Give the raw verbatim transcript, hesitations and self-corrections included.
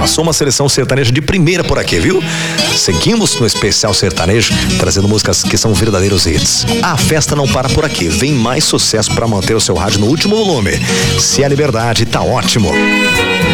passou uma seleção sertaneja de primeira por aqui, viu? Seguimos no especial sertanejo, trazendo músicas que são verdadeiros hits. A festa não para por aqui, vem mais sucesso para manter o seu rádio no último volume. Se é liberdade, tá ótimo.